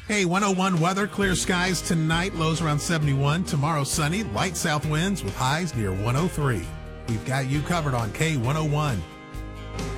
Hey, 101 weather, clear skies tonight, lows around 71. Tomorrow, sunny, light south winds with highs near 103. We've got you covered on K101.